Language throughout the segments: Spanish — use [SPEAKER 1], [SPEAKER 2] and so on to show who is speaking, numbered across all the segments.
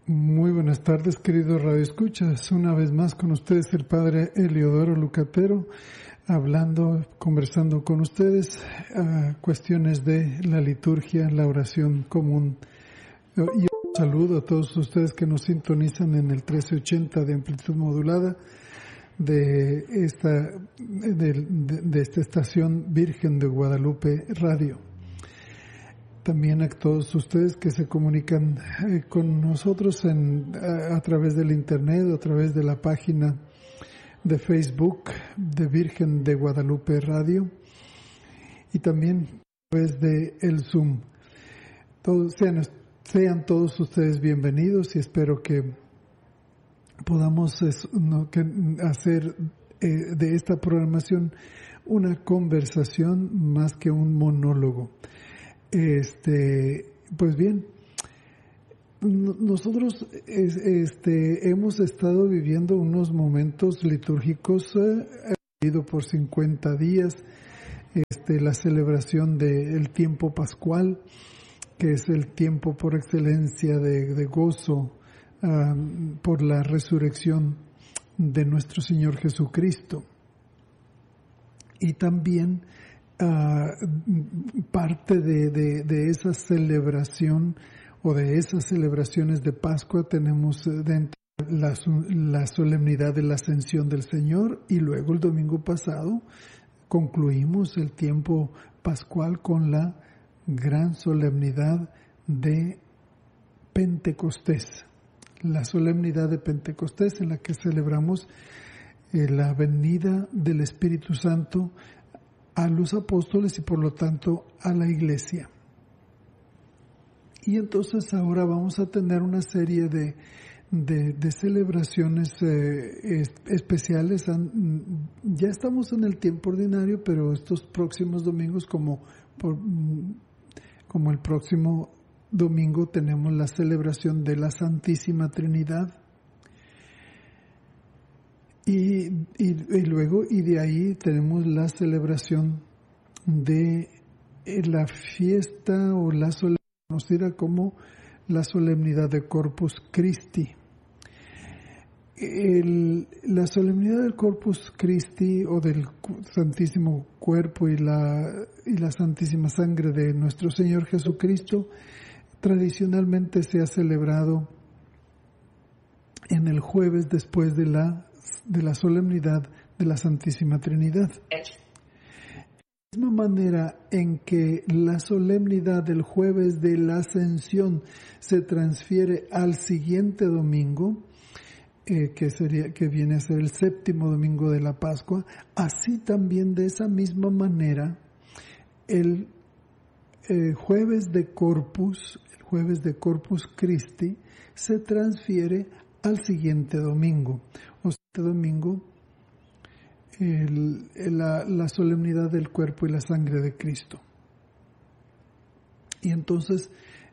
[SPEAKER 1] Muy buenas tardes, queridos radioescuchas. Una vez más con ustedes el Padre Eliodoro Lucatero, conversando con ustedes cuestiones de la liturgia, la oración común. Y un saludo a todos ustedes que nos sintonizan en el 1380 de amplitud modulada de esta estación Virgen de Guadalupe Radio. También a todos ustedes que se comunican con nosotros a través del internet, a través de la página de Facebook de Virgen de Guadalupe Radio y también a través de el Zoom. Sean todos ustedes bienvenidos y espero que podamos hacer de esta programación una conversación más que un monólogo. Pues bien, nosotros hemos estado viviendo unos momentos litúrgicos, vivido por 50 días, la celebración del tiempo pascual, que es el tiempo por excelencia de gozo por la resurrección de nuestro Señor Jesucristo. Y también parte de esa celebración o de esas celebraciones de Pascua tenemos dentro la solemnidad de la Ascensión del Señor, y luego el domingo pasado concluimos el tiempo pascual con la gran solemnidad de Pentecostés, la solemnidad de Pentecostés en la que celebramos la venida del Espíritu Santo a los apóstoles y por lo tanto a la iglesia. Y entonces ahora vamos a tener una serie de celebraciones especiales. Ya estamos en el tiempo ordinario, pero estos próximos domingos, como el próximo domingo, tenemos la celebración de la Santísima Trinidad. Y luego de ahí tenemos la celebración de la fiesta o la solemnidad conocida como la solemnidad de Corpus Christi. La solemnidad del Corpus Christi o del Santísimo Cuerpo y la Santísima Sangre de nuestro Señor Jesucristo tradicionalmente se ha celebrado en el jueves después de la solemnidad de la Santísima Trinidad. De la misma manera en que la solemnidad del jueves de la Ascensión se transfiere al siguiente domingo, que viene a ser el séptimo domingo de la Pascua, así también de esa misma manera el jueves de Corpus Christi se transfiere al siguiente domingo. O sea, este domingo la solemnidad del cuerpo y la sangre de Cristo. Y entonces,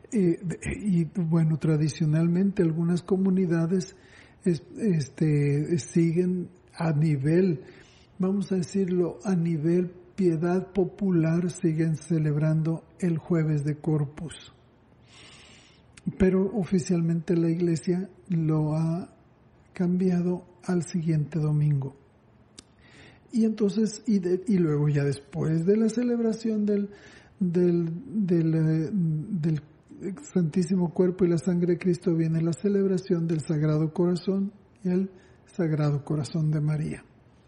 [SPEAKER 1] tradicionalmente algunas comunidades siguen a nivel, vamos a decirlo, a nivel piedad popular, siguen celebrando el jueves de Corpus. Pero oficialmente la Iglesia lo ha cambiado al siguiente domingo. Y entonces, y luego ya después de la celebración del Santísimo Cuerpo y la Sangre de Cristo, viene la celebración del Sagrado Corazón y el Sagrado Corazón de María.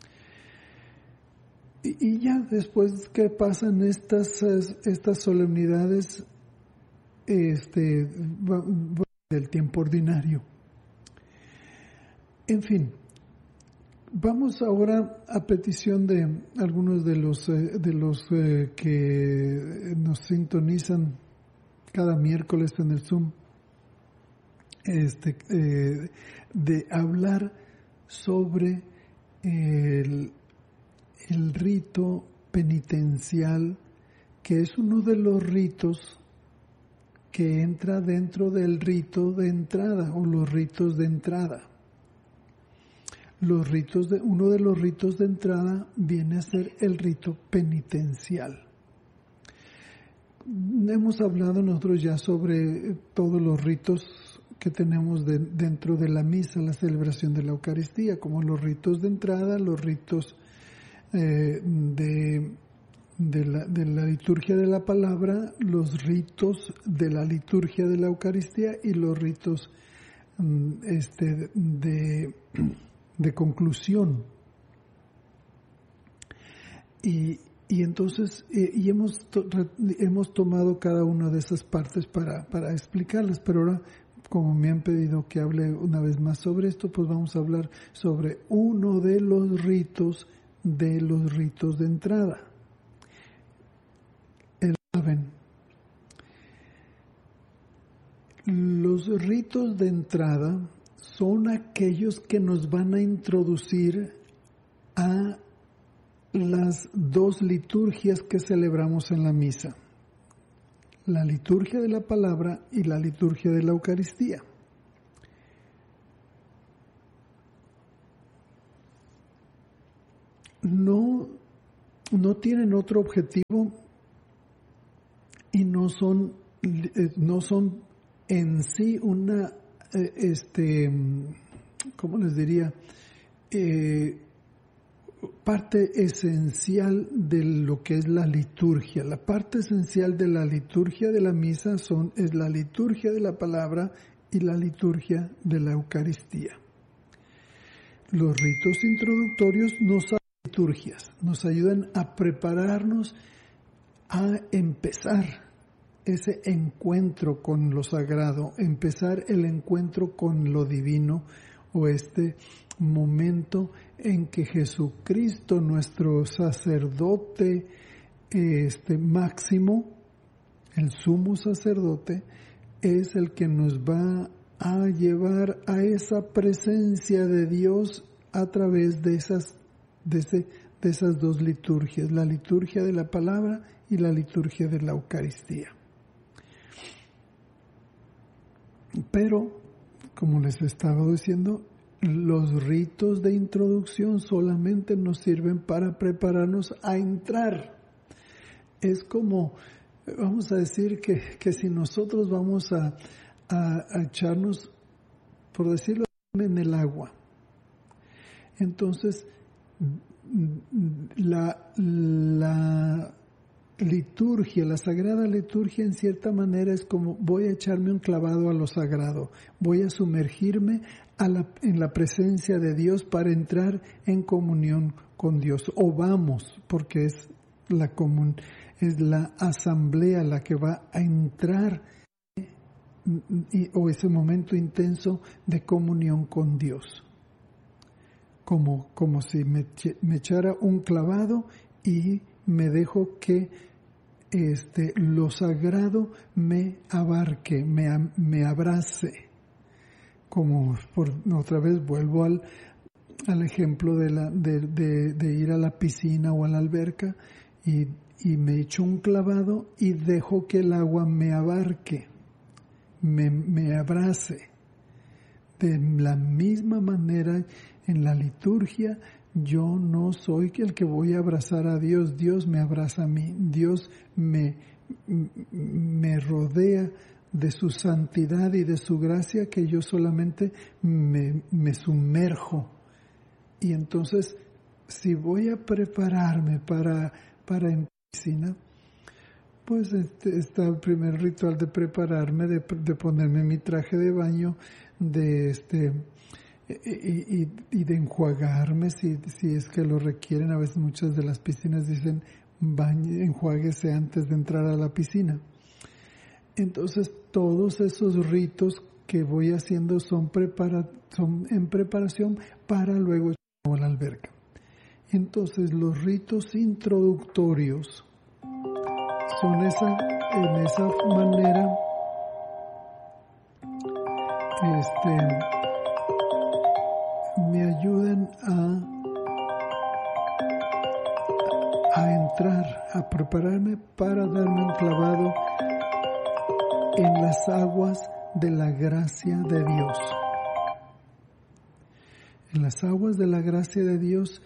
[SPEAKER 1] Y ya después que pasan estas solemnidades del tiempo ordinario. En fin, vamos ahora a petición de algunos de los que nos sintonizan cada miércoles en el Zoom, de hablar sobre el rito penitencial, que es uno de los ritos que entra dentro del rito de entrada o los ritos de entrada. Uno de los ritos de entrada viene a ser el rito penitencial. Hemos hablado nosotros ya sobre todos los ritos que tenemos dentro de la misa, la celebración de la Eucaristía, como los ritos de entrada, los ritos de la liturgia de la palabra, los ritos de la liturgia de la Eucaristía y los ritos de conclusión. Y entonces hemos tomado cada una de esas partes para explicarlas, pero ahora, como me han pedido que hable una vez más sobre esto, pues vamos a hablar sobre uno de los ritos de entrada. Saben, los ritos de entrada son aquellos que nos van a introducir a las dos liturgias que celebramos en la misa, la liturgia de la palabra y la liturgia de la Eucaristía. No tienen otro objetivo y no son en sí una, ¿cómo les diría? Parte esencial de lo que es la liturgia. La parte esencial de la liturgia de la misa es la liturgia de la palabra y la liturgia de la Eucaristía. Los ritos introductorios nos ayudan a prepararnos a empezar ese encuentro con lo sagrado, empezar el encuentro con lo divino, o este momento en que Jesucristo, nuestro sacerdote máximo, el sumo sacerdote, es el que nos va a llevar a esa presencia de Dios a través de esas dos liturgias, la liturgia de la palabra y la liturgia de la Eucaristía. Pero, como les estaba diciendo, los ritos de introducción solamente nos sirven para prepararnos a entrar. Es como, vamos a decir que si nosotros vamos a echarnos, por decirlo, en el agua, entonces la liturgia, la sagrada liturgia, en cierta manera es como voy a echarme un clavado a lo sagrado, voy a sumergirme en la presencia de Dios para entrar en comunión con Dios, o vamos, porque es la asamblea la que va a entrar o ese momento intenso de comunión con Dios, como si me echara un clavado y me dejo que lo sagrado me abarque, me abrace. Como otra vez vuelvo al ejemplo de ir a la piscina o a la alberca y me echo un clavado y dejo que el agua me abarque, me abrace. De la misma manera, en la liturgia, yo no soy el que voy a abrazar a Dios, Dios me abraza a mí, Dios me rodea de su santidad y de su gracia, que yo solamente me sumerjo. Y entonces, si voy a prepararme para en piscina, pues está el primer ritual de prepararme, de ponerme mi traje de baño, y de enjuagarme si es que lo requieren. A veces muchas de las piscinas dicen enjuáguese antes de entrar a la piscina. Entonces todos esos ritos que voy haciendo son en preparación para luego echarme a la alberca. Entonces los ritos introductorios son en esa manera me ayudan a entrar, a prepararme para darme un clavado en las aguas de la gracia de Dios. En las aguas de la gracia de Dios,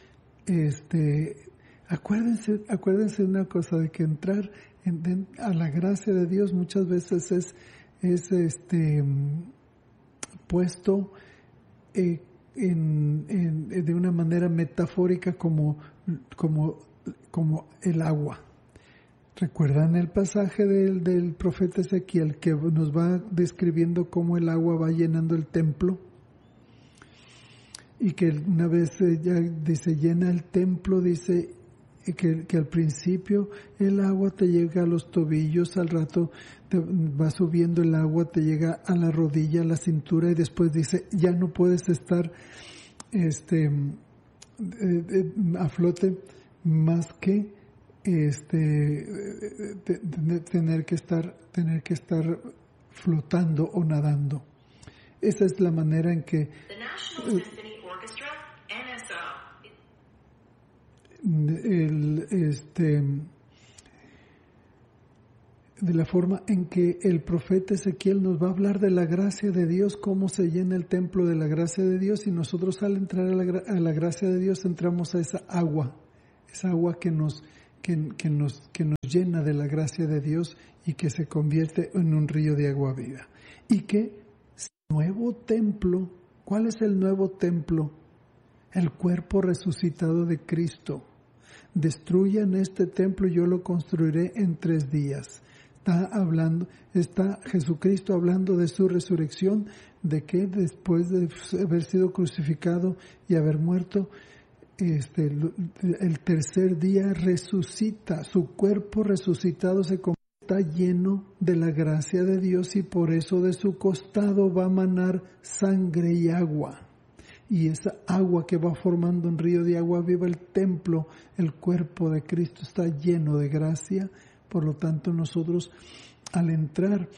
[SPEAKER 1] acuérdense una cosa, de que entrar a la gracia de Dios muchas veces es puesto de una manera metafórica como el agua. ¿Recuerdan el pasaje del profeta Ezequiel que nos va describiendo cómo el agua va llenando el templo? Y que una vez ya dice, llena el templo, dice que al principio el agua te llega a los tobillos, al rato te va subiendo el agua, te llega a la rodilla, a la cintura, y después dice, ya no puedes estar a flote más que tener que estar flotando o nadando. Esa es la manera en que de la forma en que el profeta Ezequiel nos va a hablar de la gracia de Dios, cómo se llena el templo de la gracia de Dios, y nosotros al entrar a la gracia de Dios entramos a esa agua que nos llena de la gracia de Dios y que se convierte en un río de agua viva. Y que nuevo templo, ¿cuál es el nuevo templo? El cuerpo resucitado de Cristo. Destruyan este templo, yo lo construiré en 3 días. Está Jesucristo hablando de su resurrección, de que después de haber sido crucificado y haber muerto, el tercer día resucita, su cuerpo resucitado está lleno de la gracia de Dios, y por eso de su costado va a manar sangre y agua. Y esa agua que va formando un río de agua viva, el templo, el cuerpo de Cristo está lleno de gracia. Por lo tanto, nosotros al entrar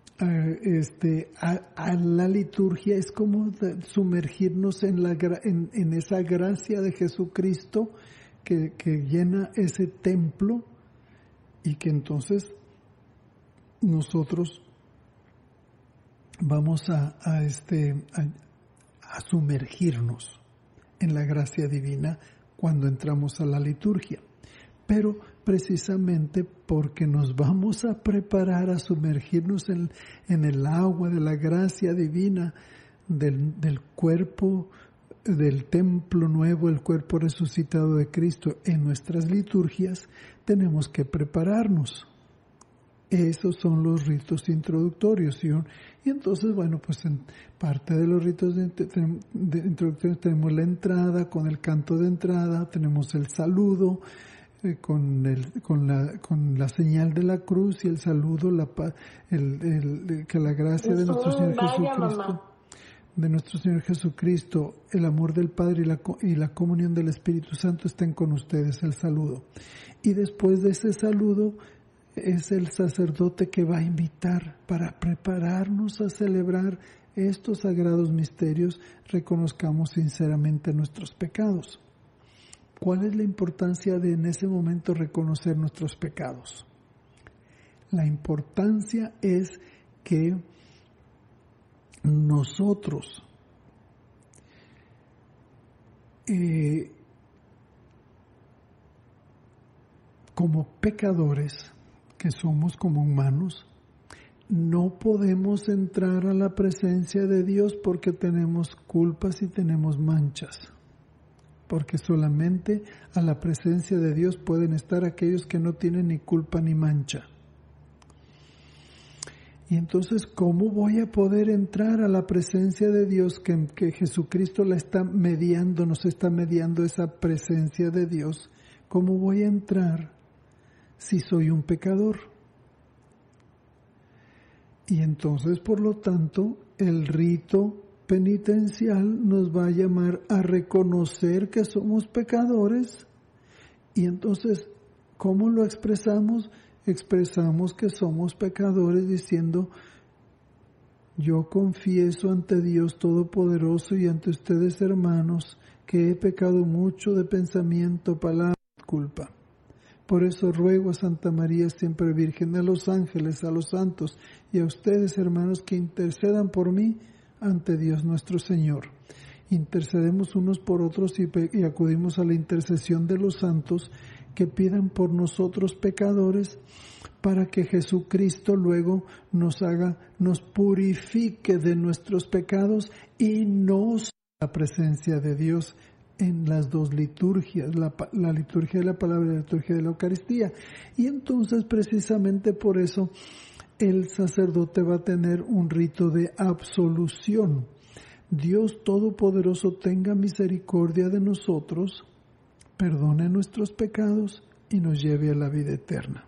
[SPEAKER 1] a la liturgia es como sumergirnos en esa gracia de Jesucristo que llena ese templo, y que entonces nosotros vamos a sumergirnos en la gracia divina cuando entramos a la liturgia. Pero precisamente porque nos vamos a preparar a sumergirnos en el agua de la gracia divina del cuerpo, del templo nuevo, el cuerpo resucitado de Cristo en nuestras liturgias, tenemos que prepararnos. Esos son los ritos introductorios. Y entonces, bueno, pues en parte de los ritos de introductorios tenemos la entrada, con el canto de entrada, tenemos el saludo, con la señal de la cruz y el saludo, que la gracia de nuestro Señor Jesucristo, de nuestro Señor Jesucristo, el amor del Padre y la comunión del Espíritu Santo estén con ustedes, el saludo. Y después de ese saludo es el sacerdote que va a invitar para prepararnos a celebrar estos sagrados misterios, reconozcamos sinceramente nuestros pecados. ¿Cuál es la importancia de en ese momento reconocer nuestros pecados? La importancia es que nosotros como pecadores que somos, como humanos, no podemos entrar a la presencia de Dios porque tenemos culpas y tenemos manchas. Porque solamente a la presencia de Dios pueden estar aquellos que no tienen ni culpa ni mancha. Y entonces, ¿cómo voy a poder entrar a la presencia de Dios que Jesucristo la está mediando, nos está mediando esa presencia de Dios? ¿Cómo voy a entrar si soy un pecador? Y entonces, por lo tanto, el rito penitencial nos va a llamar a reconocer que somos pecadores. Y entonces, ¿cómo lo expresamos? Expresamos que somos pecadores diciendo: yo confieso ante Dios Todopoderoso y ante ustedes, hermanos, que he pecado mucho de pensamiento, palabra y culpa. Por eso ruego a Santa María siempre Virgen, a los ángeles, a los santos y a ustedes, hermanos, que intercedan por mí ante Dios nuestro Señor. Intercedemos unos por otros y acudimos a la intercesión de los santos, que pidan por nosotros pecadores, para que Jesucristo luego nos purifique de nuestros pecados y nos la presencia de Dios en las dos liturgias, la liturgia de la palabra y la liturgia de la Eucaristía. Y entonces precisamente por eso el sacerdote va a tener un rito de absolución. Dios Todopoderoso tenga misericordia de nosotros, perdone nuestros pecados y nos lleve a la vida eterna.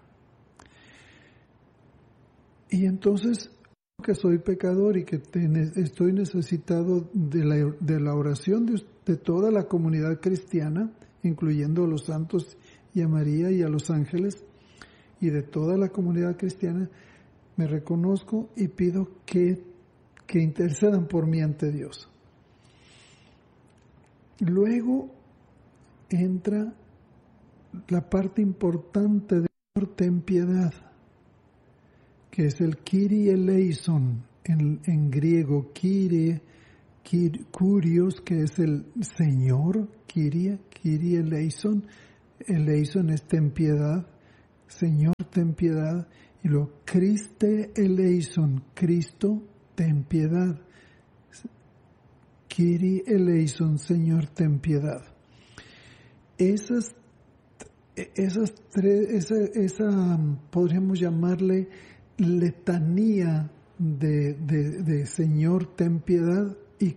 [SPEAKER 1] Y entonces, que soy pecador y que estoy necesitado de la oración de toda la comunidad cristiana, incluyendo a los santos y a María y a los ángeles, y de toda la comunidad cristiana, me reconozco y pido que intercedan por mí ante Dios. Luego entra la parte importante de Señor, ten piedad, que es el Kyrie eleison, en griego, Kyrios, que es el Señor, Kyrie eleison es ten piedad, Señor, ten piedad, y luego Christe eleison, Cristo, ten piedad, Kyrie eleison, Señor, ten piedad. Esa podríamos llamarle letanía de Señor, ten piedad, y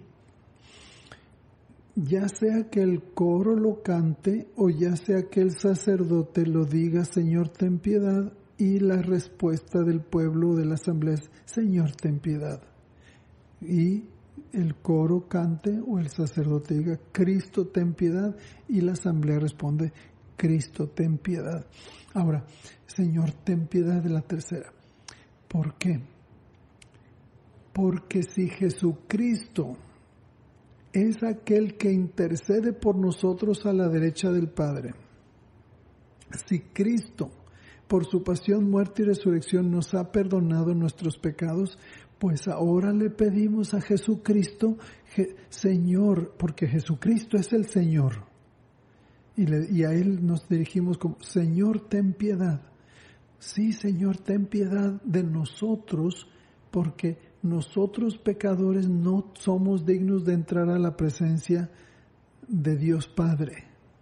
[SPEAKER 1] ya sea que el coro lo cante o ya sea que el sacerdote lo diga, Señor, ten piedad, y la respuesta del pueblo de la asamblea es, Señor, ten piedad. Y el coro cante o el sacerdote diga, Cristo, ten piedad, y la asamblea responde, Cristo, ten piedad. Ahora, Señor, ten piedad de la tercera. ¿Por qué? Porque si Jesucristo es aquel que intercede por nosotros a la derecha del Padre, si Cristo, por su pasión, muerte y resurrección, nos ha perdonado nuestros pecados, pues ahora le pedimos a Jesucristo, Señor, porque Jesucristo es el Señor, y a Él nos dirigimos como, Señor, ten piedad. Sí, Señor, ten piedad de nosotros, porque nosotros pecadores no somos dignos de entrar a la presencia de Dios Padre.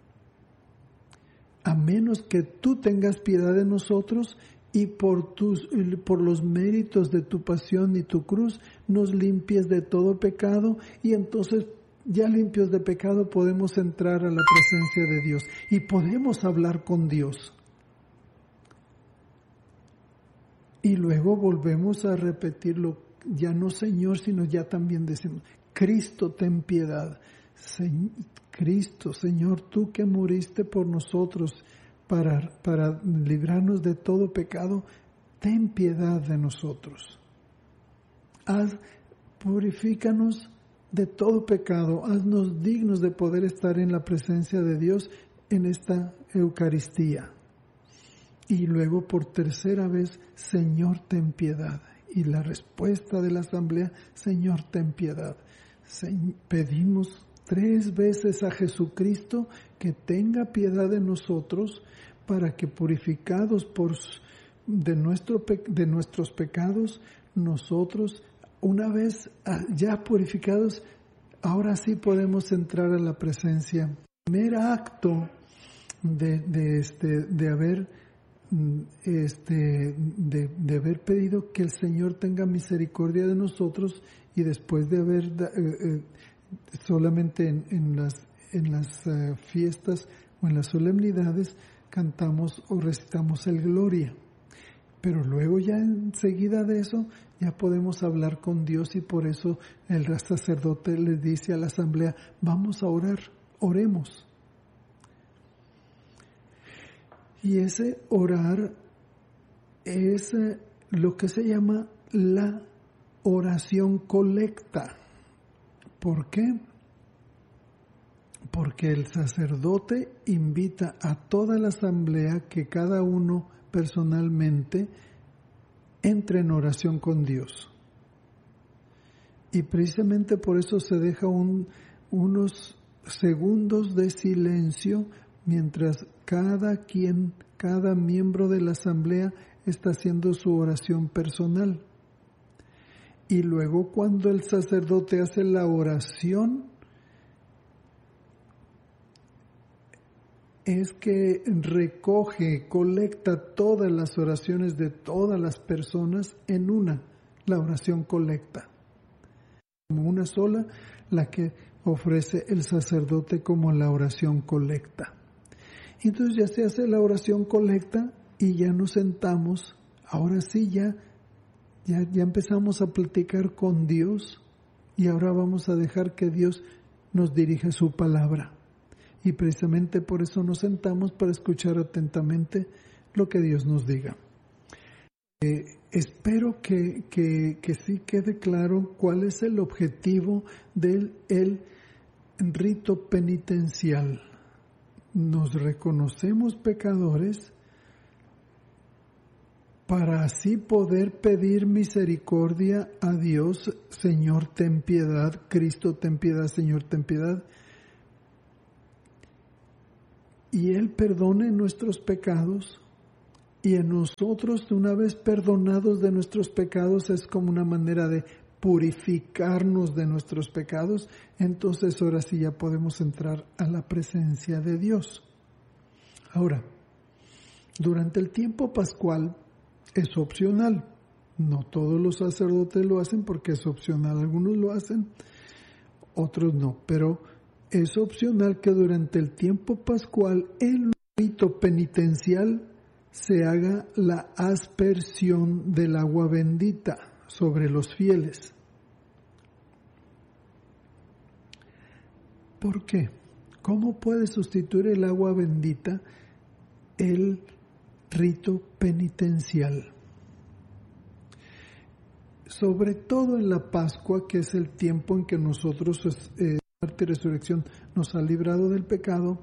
[SPEAKER 1] A menos que tú tengas piedad de nosotros y por los méritos de tu pasión y tu cruz nos limpies de todo pecado, y entonces ya limpios de pecado podemos entrar a la presencia de Dios y podemos hablar con Dios. Y luego volvemos a repetirlo, ya no Señor, sino ya también decimos, Cristo, ten piedad. Cristo, Señor, tú que moriste por nosotros para librarnos de todo pecado, ten piedad de nosotros. Purifícanos de todo pecado, haznos dignos de poder estar en la presencia de Dios en esta Eucaristía. Y luego por tercera vez, Señor, ten piedad. Y la respuesta de la asamblea, Señor, ten piedad. Pedimos 3 veces a Jesucristo que tenga piedad de nosotros, para que purificados de nuestros pecados, nosotros, una vez ya purificados, ahora sí podemos entrar a la presencia. El primer acto de haber pedido que el Señor tenga misericordia de nosotros, y después de haber solamente en las fiestas o en las solemnidades cantamos o recitamos el Gloria, pero luego ya enseguida de eso ya podemos hablar con Dios, y por eso el sacerdote le dice a la asamblea, vamos a orar, oremos. Y ese orar es lo que se llama la oración colecta. ¿Por qué? Porque el sacerdote invita a toda la asamblea que cada uno personalmente entre en oración con Dios. Y precisamente por eso se deja unos segundos de silencio mientras cada miembro de la asamblea está haciendo su oración personal. Y luego cuando el sacerdote hace la oración, es que recoge, colecta todas las oraciones de todas las personas en una, la oración colecta. Como una sola, la que ofrece el sacerdote como la oración colecta. Entonces ya se hace la oración colecta y ya nos sentamos, ahora sí ya empezamos a platicar con Dios y ahora vamos a dejar que Dios nos dirija su palabra. Y precisamente por eso nos sentamos para escuchar atentamente lo que Dios nos diga. Espero que sí quede claro cuál es el objetivo del rito penitencial. Nos reconocemos pecadores para así poder pedir misericordia a Dios. Señor, ten piedad. Cristo, ten piedad. Señor, ten piedad. Y Él perdone nuestros pecados, y en nosotros, una vez perdonados de nuestros pecados, es como una manera de purificarnos de nuestros pecados. Entonces ahora sí ya podemos entrar a la presencia de Dios. Ahora, durante el tiempo pascual es opcional. No todos los sacerdotes lo hacen porque es opcional. Algunos lo hacen, otros no, pero es opcional que durante el tiempo pascual, en el rito penitencial, se haga la aspersión del agua bendita sobre los fieles. ¿Por qué? ¿Cómo puede sustituir el agua bendita el rito penitencial? Sobre todo en la Pascua, que es el tiempo en que nosotros, muerte y resurrección, nos ha librado del pecado,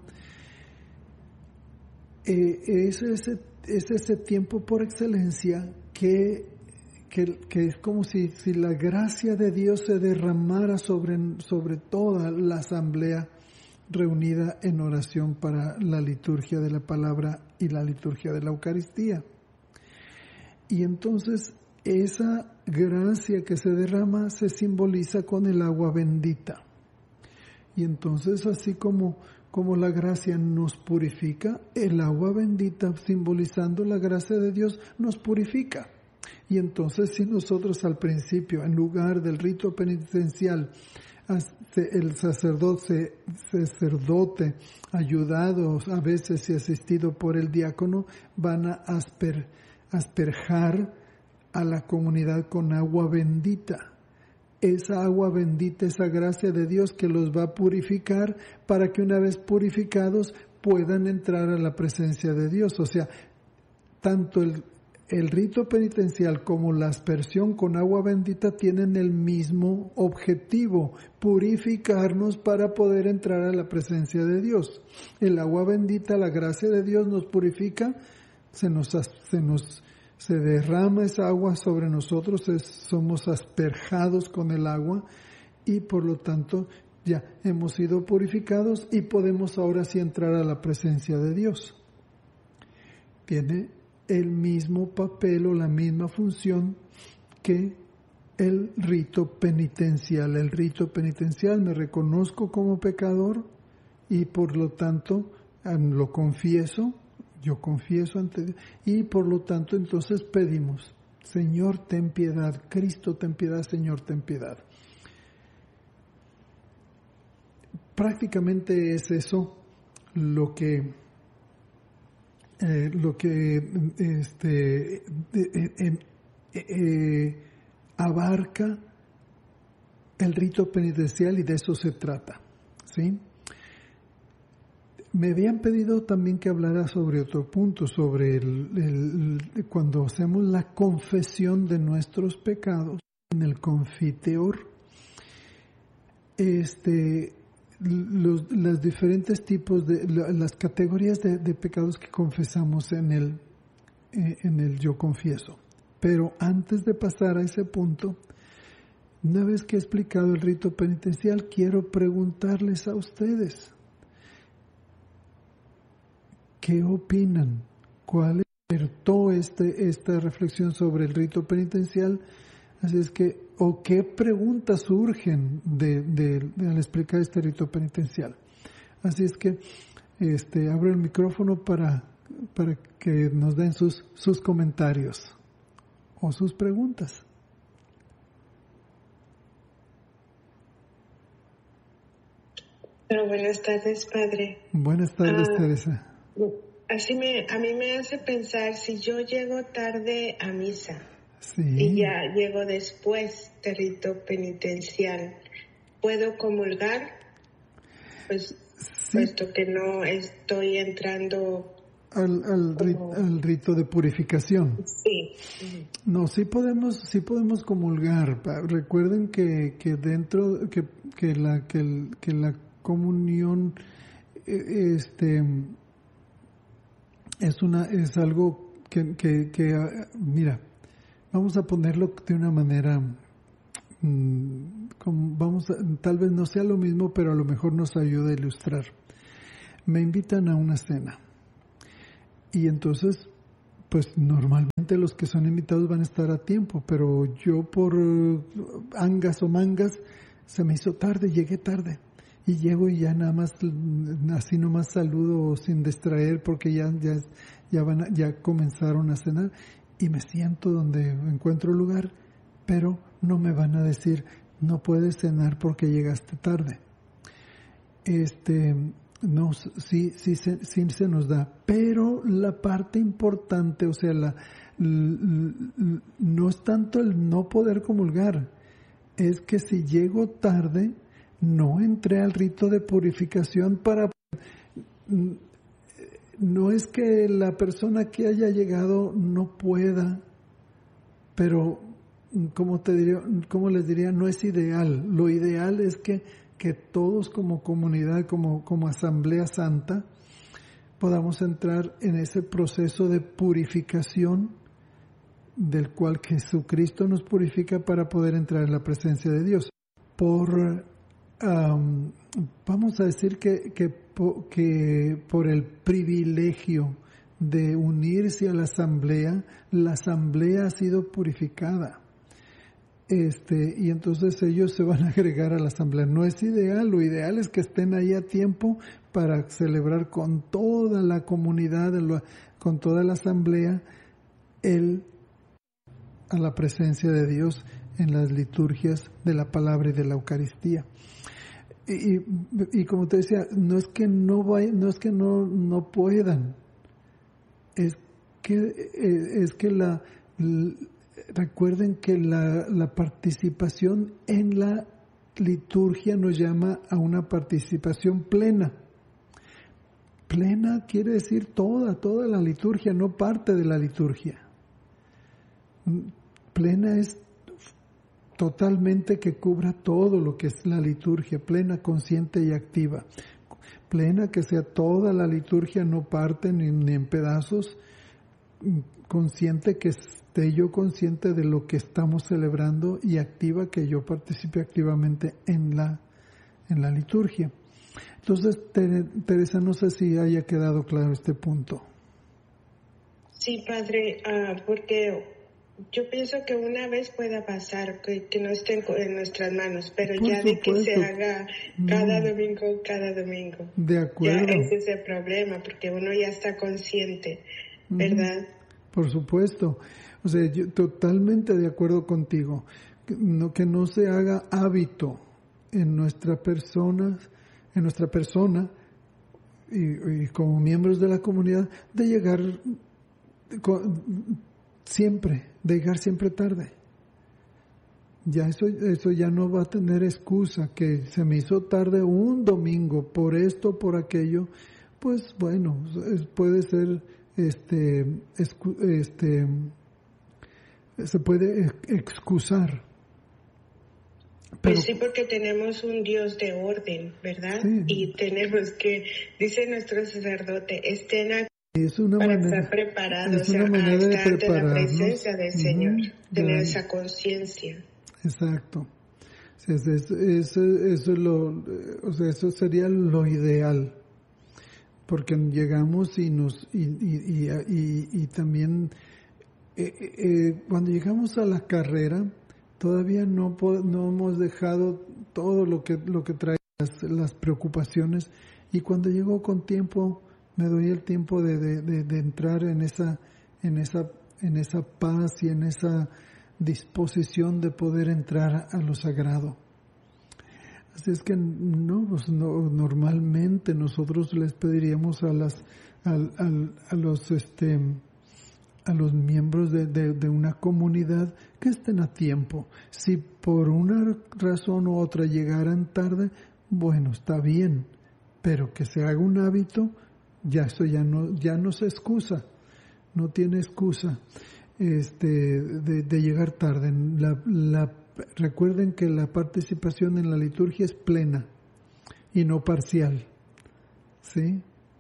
[SPEAKER 1] es ese tiempo por excelencia que es como si la gracia de Dios se derramara sobre toda la asamblea reunida en oración para la liturgia de la palabra y la liturgia de la Eucaristía. Y entonces esa gracia que se derrama se simboliza con el agua bendita. Y entonces, así como la gracia nos purifica, el agua bendita, simbolizando la gracia de Dios, nos purifica. Y entonces, si nosotros al principio, en lugar del rito penitencial, el sacerdote, ayudados a veces y asistido por el diácono, van a asperjar a la comunidad con agua bendita. Esa agua bendita, esa gracia de Dios que los va a purificar para que una vez purificados puedan entrar a la presencia de Dios. O sea, tanto el rito penitencial como la aspersión con agua bendita tienen el mismo objetivo: purificarnos para poder entrar a la presencia de Dios. El agua bendita, la gracia de Dios nos purifica, se derrama esa agua sobre nosotros, somos asperjados con el agua y por lo tanto ya hemos sido purificados y podemos ahora sí entrar a la presencia de Dios. Tiene el mismo papel o la misma función que el rito penitencial. El rito penitencial: me reconozco como pecador y por lo tanto lo confieso. Yo confieso ante Dios y por lo tanto entonces pedimos: Señor, ten piedad. Cristo, ten piedad. Señor, ten piedad. Prácticamente es eso lo que abarca el rito penitencial, y de eso se trata, ¿sí? Me habían pedido también que hablara sobre otro punto, sobre cuando hacemos la confesión de nuestros pecados en el confiteor. Los diferentes tipos las categorías de pecados que confesamos en el yo confieso. Pero antes de pasar a ese punto, una vez que he explicado el rito penitencial, quiero preguntarles a ustedes: ¿qué opinan? ¿Cuál es esta reflexión sobre el rito penitencial. Así es que, o qué preguntas surgen al explicar este rito penitencial. Así es que abro el micrófono para que nos den sus comentarios o sus preguntas.
[SPEAKER 2] Pero buenas tardes, Padre.
[SPEAKER 1] Buenas tardes, Teresa.
[SPEAKER 2] A mí me hace pensar, si yo llego tarde a misa,
[SPEAKER 1] sí,
[SPEAKER 2] y ya llego después del rito penitencial, ¿puedo comulgar? Pues sí, puesto que no estoy entrando
[SPEAKER 1] al rito de purificación.
[SPEAKER 2] Sí.
[SPEAKER 1] No, sí podemos comulgar. Recuerden que dentro que la comunión es algo que mira, vamos a ponerlo de una manera tal vez no sea lo mismo, pero a lo mejor nos ayuda a ilustrar. Me invitan a una cena y entonces pues normalmente los que son invitados van a estar a tiempo, pero yo por angas o mangas se me hizo tarde, llegué tarde. Y llego y ya nada más, así nomás saludo sin distraer porque ya comenzaron a cenar y me siento donde encuentro lugar, pero no me van a decir, no puedes cenar porque llegaste tarde. No, sí se nos da, pero la parte importante, o sea, no es tanto el no poder comulgar, es que si llego tarde, no entré al rito de purificación no es que la persona que haya llegado no pueda, pero como les diría, no es ideal. Lo ideal es que todos como comunidad, como Asamblea Santa, podamos entrar en ese proceso de purificación del cual Jesucristo nos purifica para poder entrar en la presencia de Dios. Vamos a decir que por el privilegio de unirse a la asamblea ha sido purificada. Y entonces ellos se van a agregar a la asamblea. No es ideal, lo ideal es que estén ahí a tiempo para celebrar con toda la comunidad, con toda la asamblea, a la presencia de Dios en las liturgias de la palabra y de la Eucaristía. Y como te decía, no es que no puedan, es que recuerden que la participación en la liturgia nos llama a una participación plena. Plena quiere decir toda la liturgia, no parte de la liturgia. Plena es totalmente que cubra todo lo que es la liturgia, plena, consciente y activa. Plena que sea toda la liturgia, no parte ni en pedazos, consciente que esté yo consciente de lo que estamos celebrando y activa que yo participe activamente en la liturgia. Entonces, Teresa, no sé si haya quedado claro este punto.
[SPEAKER 2] Sí, Padre, porque yo pienso que una vez pueda pasar, que no esté en nuestras manos, pero por ya supuesto, de que se haga cada domingo.
[SPEAKER 1] De acuerdo.
[SPEAKER 2] Ya ese es el problema, porque uno ya está consciente, ¿verdad?
[SPEAKER 1] Por supuesto. O sea, yo totalmente de acuerdo contigo. Que no se haga hábito en nuestra persona y como miembros de la comunidad de llegar siempre tarde. Ya eso ya no va a tener excusa, que se me hizo tarde un domingo por esto, por aquello. Pues bueno, puede ser se puede excusar.
[SPEAKER 2] Pero, pues sí, porque tenemos un Dios de orden, ¿verdad? Sí. Y tenemos que, dice nuestro sacerdote, estén aquí para estar preparados, a estar ante la presencia del Señor, tener esa conciencia.
[SPEAKER 1] Exacto. Eso sería lo ideal. porque llegamos y también cuando llegamos a la carrera todavía no hemos dejado todo lo que trae las preocupaciones, y cuando llego con tiempo me doy el tiempo de entrar en esa paz y en esa disposición de poder entrar a lo sagrado. Así es que normalmente nosotros les pediríamos a los miembros de una comunidad que estén a tiempo. Si por una razón u otra llegaran tarde, bueno, está bien, pero que se haga un hábito, eso ya no se excusa, no tiene excusa de llegar tarde. Recuerden que la participación en la liturgia es plena y no parcial, ¿sí?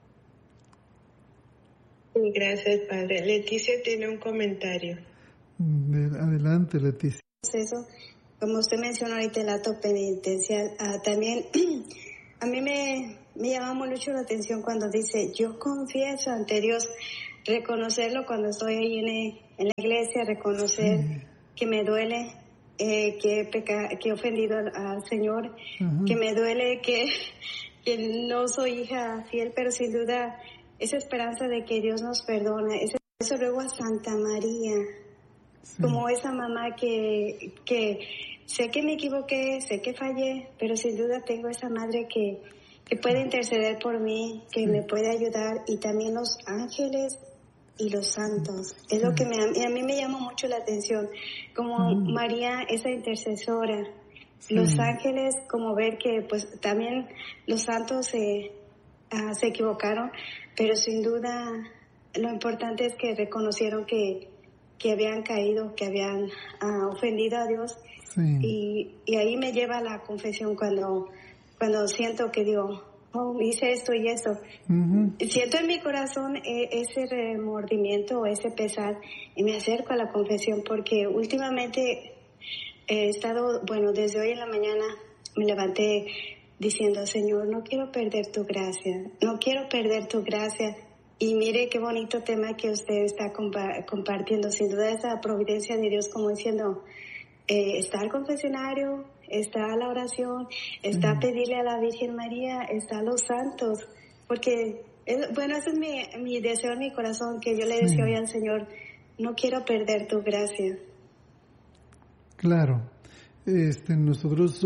[SPEAKER 2] Gracias, Padre. Leticia tiene un comentario.
[SPEAKER 1] Adelante, Leticia.
[SPEAKER 3] Eso, como usted mencionó ahorita, el acto penitencial, también a mí me llama mucho la atención cuando dice, yo confieso ante Dios, reconocerlo cuando estoy ahí en la iglesia, reconocer que me duele, que he ofendido al Señor, que me duele que no soy hija fiel, pero sin duda esa esperanza de que Dios nos perdona. Eso luego a Santa María, como esa mamá que sé que me equivoqué, sé que fallé, pero sin duda tengo esa madre que puede interceder por mí, que me puede ayudar, y también los ángeles y los santos. Es lo que a mí me llama mucho la atención, como María, esa intercesora, los ángeles, como ver que pues también los santos se equivocaron, pero sin duda lo importante es que reconocieron que habían caído, que habían ofendido a Dios. Y ahí me lleva a la confesión cuando siento que digo, hice esto y esto. Siento en mi corazón ese remordimiento, ese pesar, y me acerco a la confesión, porque últimamente he estado, desde hoy en la mañana me levanté diciendo, Señor, no quiero perder tu gracia, no quiero perder tu gracia. Y mire qué bonito tema que usted está compartiendo. Sin duda esa providencia de Dios, como diciendo, está el confesionario, está la oración, está pedirle a la Virgen María, está los santos, porque ese es mi deseo en mi corazón, que yo le decía hoy al Señor, no quiero perder tu gracia.
[SPEAKER 1] Claro, nosotros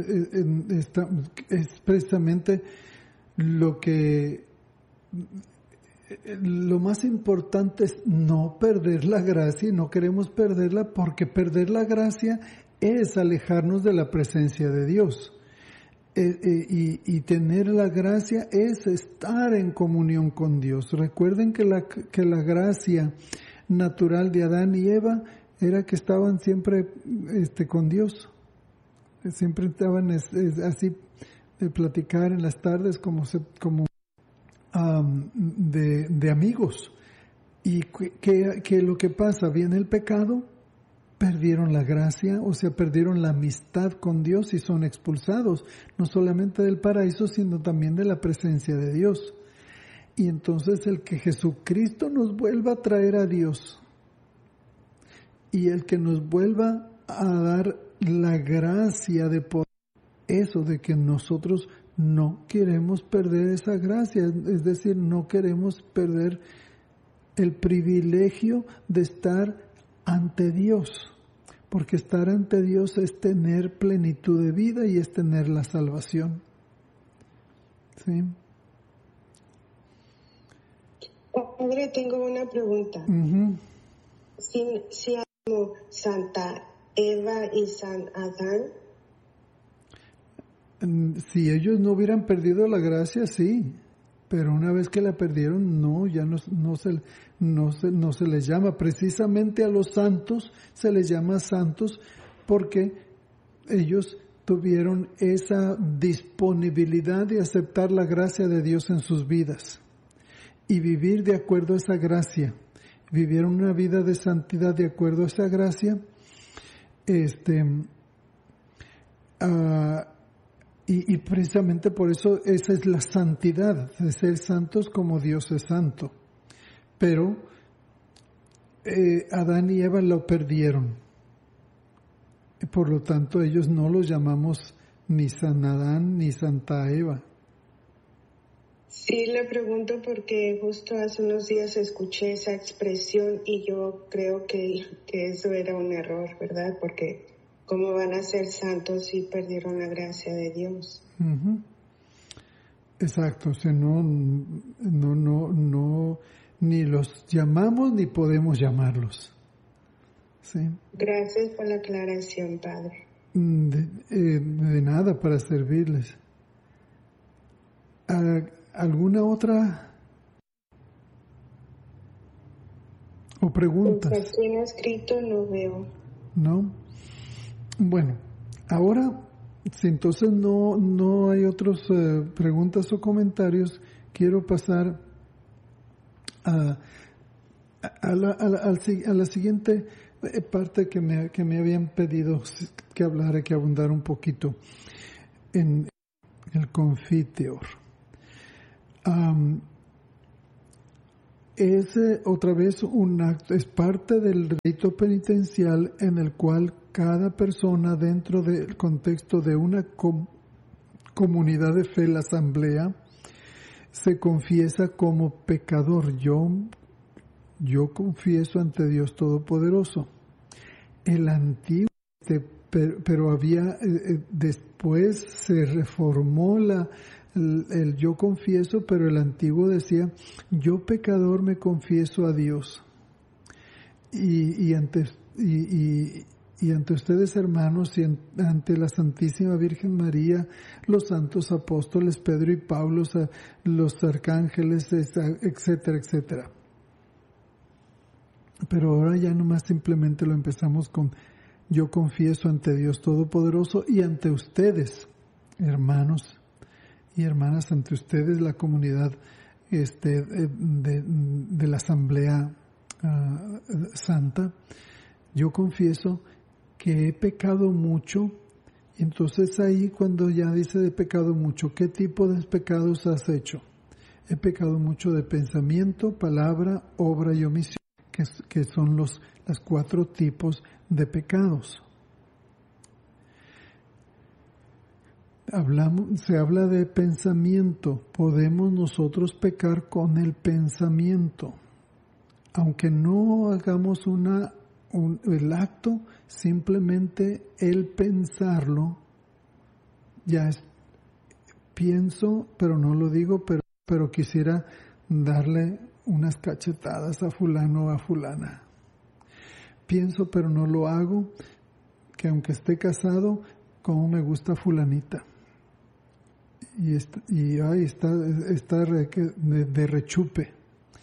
[SPEAKER 1] es precisamente lo más importante es no perder la gracia, y no queremos perderla, porque perder la gracia es alejarnos de la presencia de Dios. Y tener la gracia es estar en comunión con Dios. Recuerden que la gracia natural de Adán y Eva era que estaban siempre con Dios. Siempre estaban así, platicar en las tardes como de amigos. Y que lo que pasa, viene el pecado, perdieron la gracia, o sea, perdieron la amistad con Dios y son expulsados, no solamente del paraíso, sino también de la presencia de Dios. Y entonces el que Jesucristo nos vuelva a traer a Dios, y el que nos vuelva a dar la gracia de poder, eso de que nosotros no queremos perder esa gracia, es decir, no queremos perder el privilegio de estar ante Dios, porque estar ante Dios es tener plenitud de vida y es tener la salvación. ¿Sí?
[SPEAKER 2] Padre, tengo una pregunta. Si amo Santa Eva y San Adán,
[SPEAKER 1] si ellos no hubieran perdido la gracia, sí, pero una vez que la perdieron, no, ya no se les llama. Precisamente a los santos se les llama santos porque ellos tuvieron esa disponibilidad de aceptar la gracia de Dios en sus vidas y vivir de acuerdo a esa gracia. Vivieron una vida de santidad de acuerdo a esa gracia, Y precisamente por eso esa es la santidad, de ser santos como Dios es santo. Pero Adán y Eva lo perdieron. Por lo tanto, ellos no los llamamos ni San Adán ni Santa Eva.
[SPEAKER 2] Sí, le pregunto porque justo hace unos días escuché esa expresión y yo creo que eso era un error, ¿verdad? Porque ¿cómo van a ser santos si perdieron la gracia de Dios?
[SPEAKER 1] Uh-huh. Exacto, o sea, no, ni los llamamos ni podemos llamarlos. ¿Sí?
[SPEAKER 2] Gracias por la aclaración, Padre.
[SPEAKER 1] De nada, para servirles. ¿Alguna otra o preguntas?
[SPEAKER 2] Pues aquí en escrito no veo.
[SPEAKER 1] ¿No? Bueno, ahora, si entonces no hay otras preguntas o comentarios, quiero pasar a la siguiente parte que me habían pedido que hablara, que abundara un poquito en el confiteor. Es otra vez un acto, es parte del rito penitencial en el cual cada persona dentro del contexto de una comunidad de fe, la asamblea, se confiesa como pecador. Yo confieso ante Dios Todopoderoso. El antiguo, pero había, después se reformó el yo confieso, pero el antiguo decía, yo pecador me confieso a Dios. Y ante ustedes, hermanos, y ante la Santísima Virgen María, los santos apóstoles Pedro y Pablo, los arcángeles, etcétera, etcétera. Pero ahora ya nomás simplemente lo empezamos con yo confieso ante Dios Todopoderoso y ante ustedes, hermanos y hermanas, ante ustedes, la comunidad de la Asamblea Santa. Yo confieso que he pecado mucho. Y entonces ahí, cuando ya dice de pecado mucho, ¿qué tipo de pecados has hecho? He pecado mucho de pensamiento, palabra, obra y omisión, que son los 4 tipos de pecados. Se habla de pensamiento. Podemos nosotros pecar con el pensamiento. Aunque no hagamos el acto, simplemente el pensarlo, ya es, pienso, pero no lo digo, pero quisiera darle unas cachetadas a fulano o a fulana. Pienso, pero no lo hago, que aunque esté casado, como me gusta fulanita. Y ahí está de rechupe.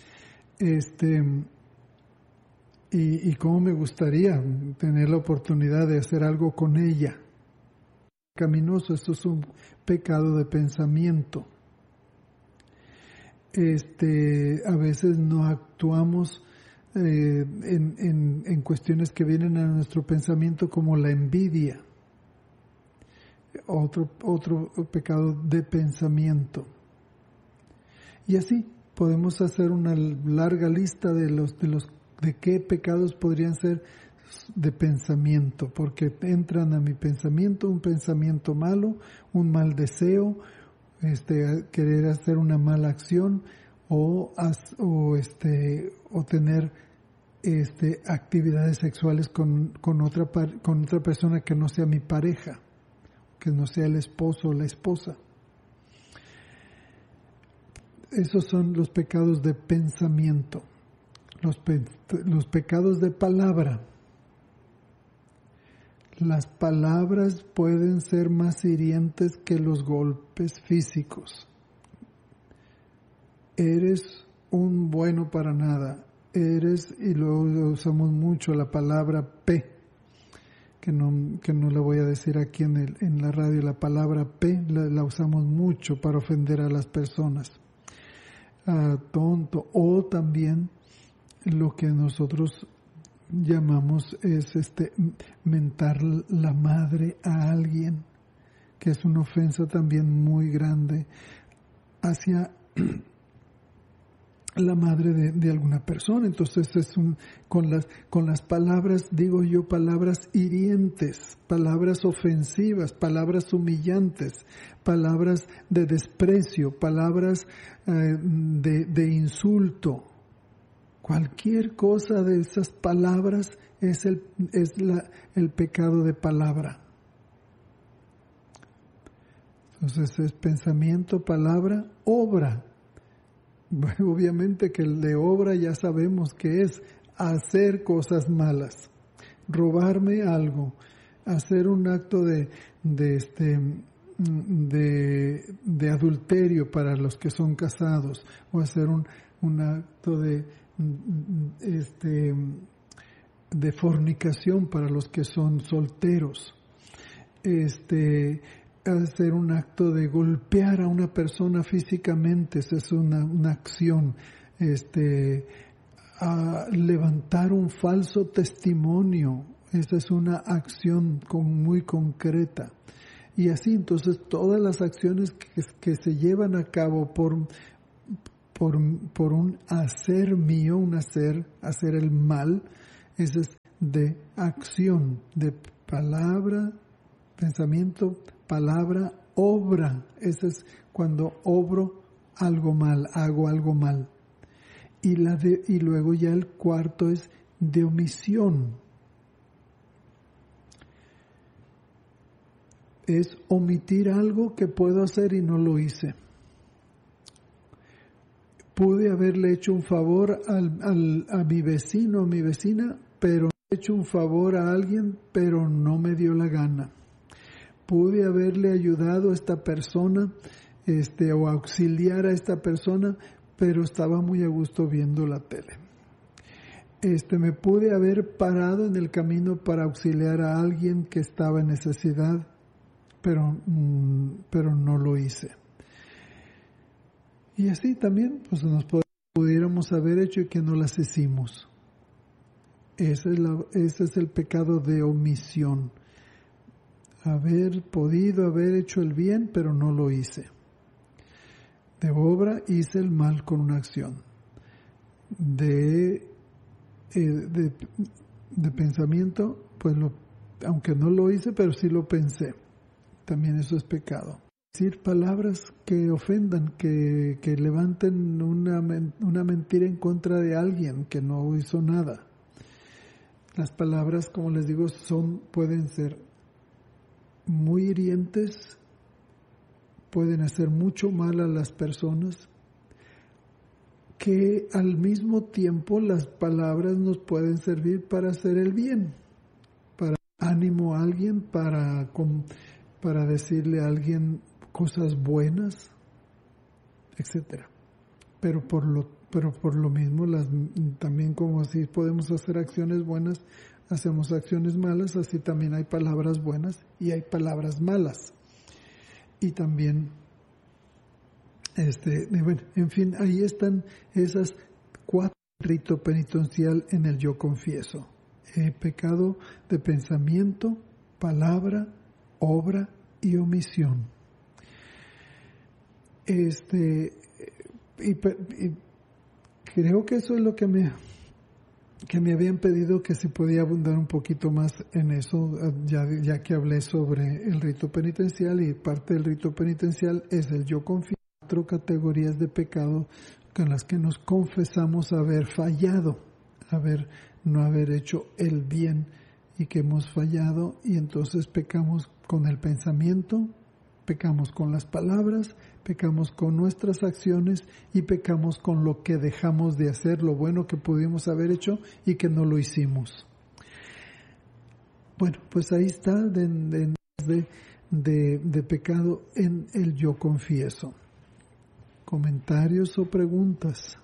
[SPEAKER 1] Y cómo me gustaría tener la oportunidad de hacer algo con ella. Caminoso, esto es un pecado de pensamiento. A veces no actuamos en cuestiones que vienen a nuestro pensamiento, como la envidia. Otro pecado de pensamiento. Y así podemos hacer una larga lista de qué pecados podrían ser de pensamiento, porque entran a mi pensamiento un pensamiento malo, un mal deseo, querer hacer una mala acción o tener actividades sexuales con otra persona que no sea mi pareja, que no sea el esposo o la esposa. Esos son los pecados de pensamiento. Los pecados de palabra. Las palabras pueden ser más hirientes que los golpes físicos. Eres un bueno para nada. Y luego usamos mucho la palabra P, que no la voy a decir aquí en la radio. La palabra P la usamos mucho para ofender a las personas. Tonto, o también lo que nosotros llamamos es mentar la madre a alguien, que es una ofensa también muy grande hacia la madre de alguna persona. Entonces con las palabras, digo yo, palabras hirientes, palabras ofensivas, palabras humillantes, palabras de desprecio, palabras de insulto. Cualquier cosa de esas palabras es el pecado de palabra. Entonces es pensamiento, palabra, obra. Bueno, obviamente que el de obra ya sabemos que es hacer cosas malas, robarme algo, hacer un acto de adulterio para los que son casados, o hacer un acto de fornicación para los que son solteros, hacer un acto de golpear a una persona físicamente, esa es una acción, a levantar un falso testimonio, esa es una acción muy concreta. Y así, entonces, todas las acciones que se llevan a cabo por un hacer mío, un hacer el mal, ese es de acción, de palabra, pensamiento, palabra, obra. Ese es cuando obro algo mal, hago algo mal. Y luego ya el cuarto es de omisión. Es omitir algo que puedo hacer y no lo hice. Pude haberle hecho un favor a mi vecino, a mi vecina, pero he hecho un favor a alguien, pero no me dio la gana. Pude haberle ayudado a esta persona, o auxiliar a esta persona, pero estaba muy a gusto viendo la tele. Me pude haber parado en el camino para auxiliar a alguien que estaba en necesidad, pero no lo hice. Y así también, pues nos pudiéramos haber hecho y que no las hicimos. Ese es el pecado de omisión. Haber podido haber hecho el bien, pero no lo hice. De obra hice el mal con una acción. De pensamiento, pues aunque no lo hice, pero sí lo pensé. También eso es pecado. Decir palabras que ofendan, que levanten una mentira en contra de alguien que no hizo nada. Las palabras, como les digo, pueden ser muy hirientes, pueden hacer mucho mal a las personas, que al mismo tiempo las palabras nos pueden servir para hacer el bien, para ánimo a alguien, para decirle a alguien cosas buenas, etcétera. Pero por lo mismo, también como así podemos hacer acciones buenas, hacemos acciones malas, así también hay palabras buenas y hay palabras malas. Y también, bueno, en fin, ahí están esas 4 rito penitencial en el yo confieso. Pecado de pensamiento, palabra, obra y omisión. Y creo que eso es lo que me habían pedido, que si podía abundar un poquito más en eso, ya que hablé sobre el rito penitencial, y parte del rito penitencial es el yo confieso. 4 categorías de pecado con las que nos confesamos haber fallado, no haber hecho el bien, y que hemos fallado, y entonces pecamos con el pensamiento, pecamos con las palabras, pecamos con nuestras acciones y pecamos con lo que dejamos de hacer, lo bueno que pudimos haber hecho y que no lo hicimos. Bueno, pues ahí está de pecado en el yo confieso. ¿Comentarios o preguntas?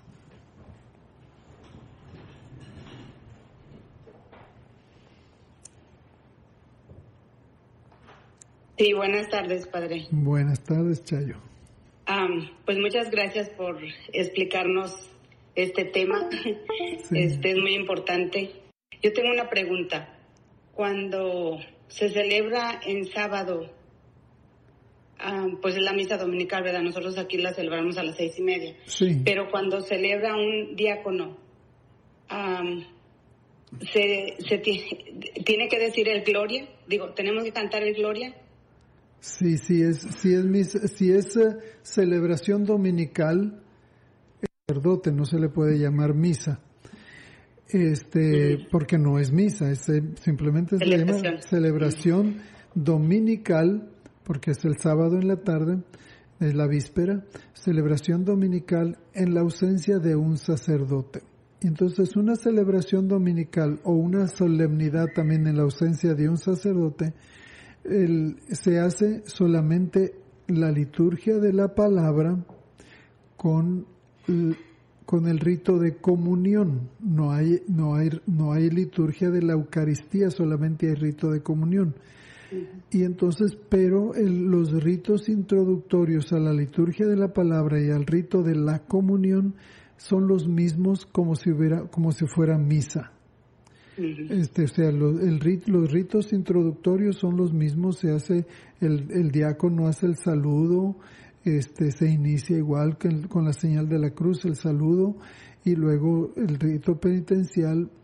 [SPEAKER 2] Sí, buenas tardes, padre.
[SPEAKER 1] Buenas tardes, Chayo.
[SPEAKER 2] Pues muchas gracias por explicarnos este tema. Sí. Es muy importante. Yo tengo una pregunta. Cuando se celebra en sábado
[SPEAKER 4] pues es la misa dominical, ¿verdad? Nosotros aquí la celebramos a las 6:30.
[SPEAKER 1] Sí.
[SPEAKER 4] Pero cuando celebra un diácono, se tiene que decir el Gloria. Digo, tenemos que cantar el Gloria.
[SPEAKER 1] Sí, si es celebración dominical, el sacerdote no se le puede llamar misa. Porque no es misa, simplemente se llama celebración dominical, porque es el sábado en la tarde, es la víspera, celebración dominical en la ausencia de un sacerdote. Entonces, una celebración dominical o una solemnidad también en la ausencia de un sacerdote, se hace solamente la liturgia de la palabra con el rito de comunión. No hay liturgia de la Eucaristía, solamente hay rito de comunión. Y entonces, pero los ritos introductorios a la liturgia de la palabra y al rito de la comunión son los mismos como si fuera misa. O sea, los ritos introductorios son los mismos. Se hace el diácono hace el saludo, se inicia igual que con la señal de la cruz, el saludo, y luego el rito penitencial